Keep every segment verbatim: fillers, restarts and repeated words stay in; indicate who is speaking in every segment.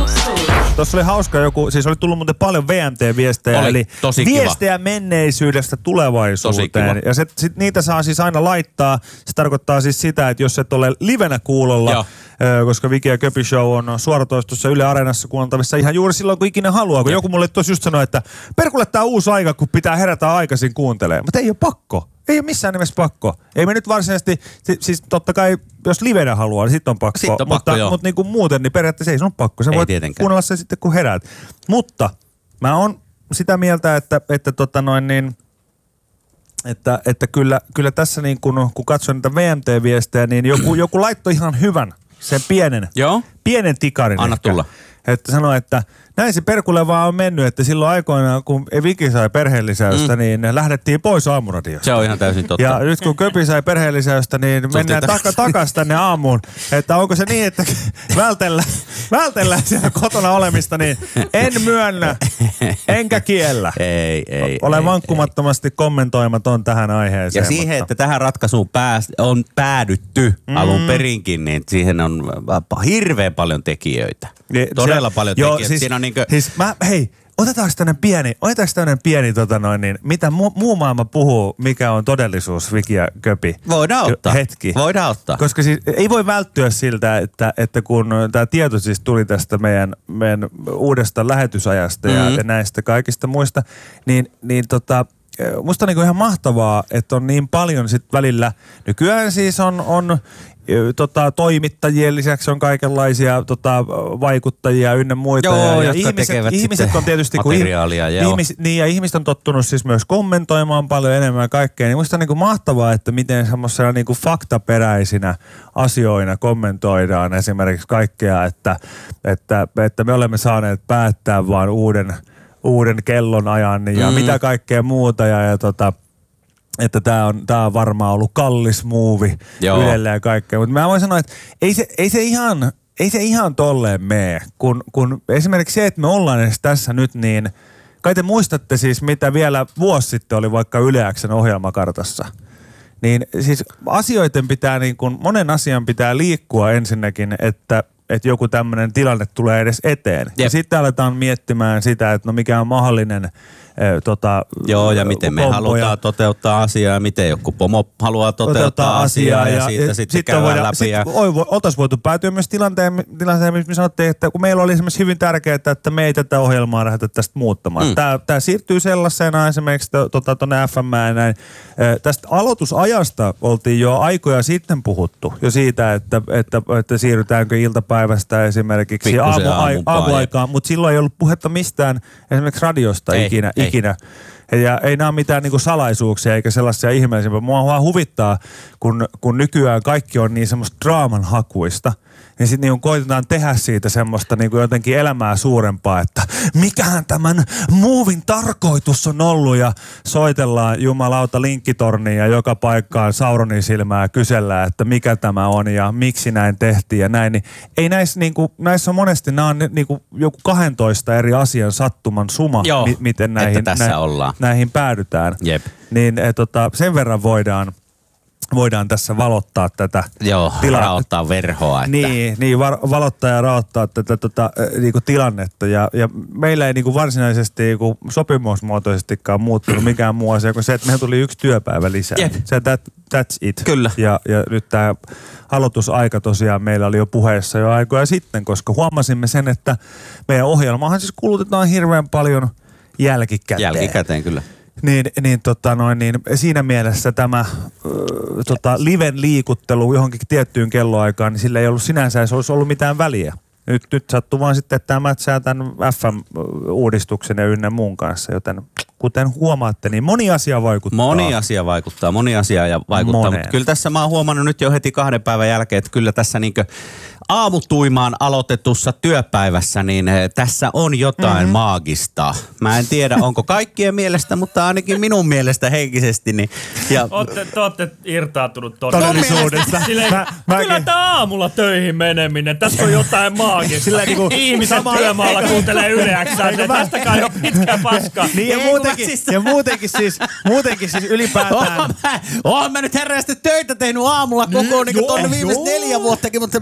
Speaker 1: Tuossa oli hauska joku, siis oli tullut muuten paljon V M T-viestejä,
Speaker 2: oli,
Speaker 1: eli viestejä menneisyydestä tulevaisuuteen. Ja se, sit niitä saa siis aina laittaa. Se tarkoittaa siis sitä, että jos et ole livenä kuulolla, Joo. koska Viki ja Köpi Show on suoratoistossa Yle Areenassa kuunneltavissa ihan juuri silloin, kun ikinä haluaa. Kun Jep. joku mulle tuossa just sanoi, että perkulle tää uusi aika, kun pitää herätä aikaisin kuuntelemaan. Mutta ei ole pakko. Ei ole missään nimessä pakko. Ei me nyt varsinaisesti, siis totta kai jos livenä haluaa, niin sit on pakko.
Speaker 2: Sit on pakko,
Speaker 1: mutta
Speaker 2: joo.
Speaker 1: mutta niin kuin muuten, niin periaatteessa ei sun pakko. Sä
Speaker 2: ei
Speaker 1: voit
Speaker 2: tietenkään.
Speaker 1: kuunnella sen sitten, kun heräät. Mutta mä oon sitä mieltä, että, että tota noin niin, että, että kyllä, kyllä tässä niin kun, kun katson niitä V M T-viestejä, niin joku, joku laittoi ihan hyvän, sen pienen,
Speaker 2: Joo.
Speaker 1: pienen tikarin.
Speaker 2: Anna
Speaker 1: ehkä.
Speaker 2: tulla.
Speaker 1: Että sanoi, että näin se perkulle vaan on mennyt, että silloin aikoinaan, kun Viki sai perheenlisäystä, mm. niin lähdettiin pois aamuradiosta.
Speaker 2: Se on ihan täysin totta.
Speaker 1: Ja nyt kun Köpi sai perheenlisäystä, niin Sultiin mennään taka, takaisin tänne aamuun. Että onko se niin, että vältellään, vältellään siellä kotona olemista, niin en myönnä, enkä kiellä.
Speaker 2: Ei, ei.
Speaker 1: Olen
Speaker 2: ei,
Speaker 1: vankkumattomasti ei. kommentoimaton tähän aiheeseen.
Speaker 2: Ja siihen, mutta... että tähän ratkaisuun pääst, on päädytty mm. alun perinkin, niin siihen on hirveän paljon tekijöitä. Ja, Todella se, paljon tekijöitä.
Speaker 1: Siis,
Speaker 2: Siinä on niinkö...
Speaker 1: siis mä, hei, otetaanko tämmönen pieni, otetaanko tämmönen pieni, tota noin, niin, mitä mu, muu maailma puhuu, mikä on todellisuus, Viki ja Köpi?
Speaker 2: Voidaan ottaa.
Speaker 1: Hetki.
Speaker 2: Voidaan ottaa.
Speaker 1: Koska siis ei voi välttyä siltä, että, että kun tämä tieto siis tuli tästä meidän, meidän uudesta lähetysajasta mm-hmm. ja, ja näistä kaikista muista, niin, niin tota... Musta on niinku ihan mahtavaa, että on niin paljon sit välillä. Nykyään siis on, on tota, toimittajien lisäksi on kaikenlaisia tota, vaikuttajia ynnä muita.
Speaker 2: Joo,
Speaker 1: ja, ja
Speaker 2: jotka
Speaker 1: ihmiset,
Speaker 2: tekevät
Speaker 1: ihmiset on tietysti,
Speaker 2: materiaalia.
Speaker 1: Kun ihmis, niin, ja ihmiset on tottunut siis myös kommentoimaan paljon enemmän kaikkea. Niin musta on niinku mahtavaa, että miten semmoisena niinku faktaperäisinä asioina kommentoidaan esimerkiksi kaikkea, että, että, että me olemme saaneet päättää vaan uuden... uuden kellonajan ja mm. mitä kaikkea muuta ja, ja tota, että tää on, tää on varmaan ollut kallis muuvi Ylelle ja kaikkea. Mutta mä voin sanoa, että ei se, ei se ihan, ei se ihan tolleen mene, kun, kun esimerkiksi se, että me ollaan edes tässä nyt, niin kai te muistatte siis, mitä vielä vuosi sitten oli vaikka Yle X:n ohjelmakartassa. Niin siis asioiden pitää, niin kun, monen asian pitää liikkua ensinnäkin, että että joku tämmöinen tilanne tulee edes eteen. Jep. Ja sitten aletaan miettimään sitä, että no mikä on mahdollinen Ö, tota,
Speaker 2: Joo, ja miten me halutaan toteuttaa asiaa, ja miten joku pomo haluaa toteuttaa, toteuttaa asiaa, asiaa, ja, ja siitä ja sitten sit käydään voida, läpi. Sit ja...
Speaker 1: Oltaisiin voitu päätyä myös tilanteen, tilanteen, missä me sanottiin, että kun meillä oli esimerkiksi hyvin tärkeää, että me ei tätä ohjelmaa lähdetä tästä muuttamaan. Mm. Tämä, tämä siirtyy sellaisena esimerkiksi tuonne tota, F M ja näin. Tästä aloitusajasta oltiin jo aikoja sitten puhuttu, jo siitä, että, että, että siirrytäänkö iltapäivästä esimerkiksi aamu, aamuaikaan, mutta silloin ei ollut puhetta mistään esimerkiksi radiosta ei, ikinä. Ei. ikinä. Ja ei nämä ole mitään niinku salaisuuksia eikä sellaisia ihmeellisiä. Mua vaan huvittaa, kun, kun nykyään kaikki on niin semmoista draamanhakuista, niin sitten niinku koitetaan tehdä siitä semmoista niinku jotenkin elämää suurempaa, että mikähän tämän muuvin tarkoitus on ollut ja soitellaan jumalauta linkkitorniin ja joka paikkaan Sauronin silmää ja kysellään, että mikä tämä on ja miksi näin tehtiin ja näin. Niin ei näissä, niinku, näissä on monesti, nämä on niinku joku kahdentoista eri asian sattuman suma,
Speaker 2: Joo,
Speaker 1: mi- miten näihin,
Speaker 2: tässä
Speaker 1: nä-
Speaker 2: ollaan.
Speaker 1: näihin päädytään.
Speaker 2: Jep.
Speaker 1: Niin et, tota, sen verran voidaan voidaan tässä valottaa tätä
Speaker 2: Joo,
Speaker 1: tila-
Speaker 2: raottaa verhoa. Että...
Speaker 1: Niin, niin var- valottaa ja raottaa tätä tota, niinku tilannetta. Ja, ja meillä ei niinku varsinaisesti niinku sopimusmuotoisestikaan muuttunut mikään muu asia kuin se, että mehän tuli yksi työpäivä lisää.
Speaker 2: Jep.
Speaker 1: Se that, that's it.
Speaker 2: Kyllä.
Speaker 1: Ja, ja nyt tämä aloitusaika tosiaan meillä oli jo puheessa jo aikoja sitten, koska huomasimme sen, että meidän ohjelmahan siis kulutetaan hirveän paljon jälkikäteen.
Speaker 2: Jälkikäteen, kyllä.
Speaker 1: Niin, niin, tota noin, niin siinä mielessä tämä äh, tota, liven liikuttelu johonkin tiettyyn kelloaikaan, niin sillä ei ollut sinänsä, ei olisi ollut mitään väliä. Nyt, nyt sattuu vaan sitten, että tämä mätsää tämän F M-uudistuksen ja ynnä muun kanssa, joten kuten huomaatte, niin moni asia vaikuttaa.
Speaker 2: Moni asia vaikuttaa, moni asia ja vaikuttaa, mutta kyllä tässä mä oon huomannut nyt jo heti kahden päivän jälkeen, että kyllä tässä niinkö aamutuimaan aloitetussa työpäivässä, niin tässä on jotain mm-hmm. maagista. Mä en tiedä, onko kaikkien mielestä, mutta ainakin minun mielestä henkisesti. Niin, ja...
Speaker 3: Ootte, te olette irtaantunut
Speaker 1: todellisuudesta.
Speaker 3: Silleen, mä, kyllä mäkin... tämä aamulla töihin meneminen, tässä on jotain maagista. Silleen, niin kuin ihmiset sama... työmaalla kuuntelee Yle X:ää, että tästäkään ei ole pitkää paskaa.
Speaker 1: Niin ja muutenkin, siis... ja muutenkin siis, muutenkin siis ylipäätään.
Speaker 2: Oon mä, oon mä nyt herrästi töitä tehnyt aamulla koko niin kuin tonne viimeiset neljä vuottakin, mutta mä tarkoitan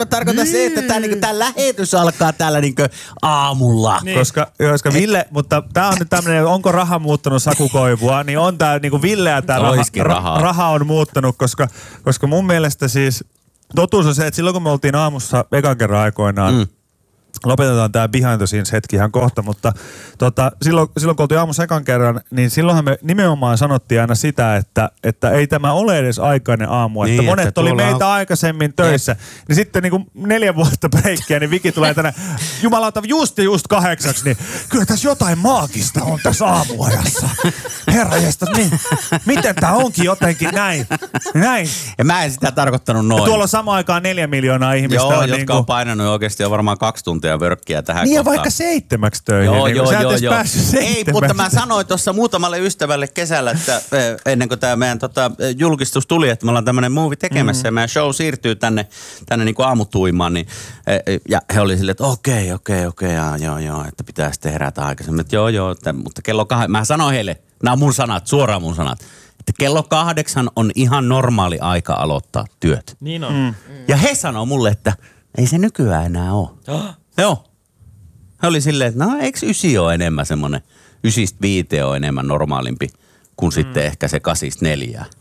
Speaker 2: se, että tämä niinku, lähetys alkaa täällä niinku aamulla.
Speaker 1: Niin. Koska, koska Ville, mutta tämä on nyt tämmöinen, onko raha muuttanut Sakukoivua, niin on tämä niinku Ville ja tämä raha, raha on muuttanut, koska, koska mun mielestä siis totuus on se, että silloin kun me oltiin aamussa ekan kerran aikoinaan, mm. lopetetaan tämä behind the scenes hetki ihan kohta, mutta tota, silloin, silloin kun oltiin aamussa ekan kerran, niin silloinhan me nimenomaan sanottiin aina sitä, että, että ei tämä ole edes aikainen aamu, niin, että monet että oli meitä on aikaisemmin töissä. Ja. Niin sitten niin kuin neljä vuotta breikkiä, niin Viki tulee tänne, jumalauta, just ja just kahdeksaksi, niin kyllä tässä jotain maagista on tässä aamuajassa. Herranjestas, niin, miten tämä onkin jotenkin näin? näin.
Speaker 2: Ja mä en sitä tarkoittanut noin.
Speaker 1: Ja tuolla on samaan aikaan neljä miljoonaa ihmistä.
Speaker 2: Joo,
Speaker 1: on
Speaker 2: jotka
Speaker 1: niin kuin
Speaker 2: on painanut oikeasti jo varmaan kaksi tuntia vörkkiä tähän
Speaker 1: niin
Speaker 2: kohtaan.
Speaker 1: Vaikka seitsemäksi töihin.
Speaker 2: Joo,
Speaker 1: niin
Speaker 2: joo, joo, joo.
Speaker 1: Ei,
Speaker 2: mutta mä sanoin tuossa muutamalle ystävälle kesällä, että ennen kuin tämä meidän tota, julkistus tuli, että me ollaan tämmöinen movie tekemässä mm-hmm. ja meidän show siirtyy tänne, tänne niin kuin aamutuimaan, niin ja he oli silleen, että okei, okei, okei, joo, joo, että pitää sitten herätä aikaisemmin. Että joo, joo, että, mutta kello kahdeksan, mä sanoin heille, nämä on mun sanat, suoraan mun sanat, että kello kahdeksan on ihan normaali aika aloittaa työt.
Speaker 3: Niin on. Mm.
Speaker 2: Ja he sanoo mulle, että ei se nykyään enää ole. Oh. Joo. He oli silleen, että no eikö ysi ole enemmän semmoinen, ysistä viite on enemmän normaalimpi kuin mm. sitten ehkä se kasista neljää.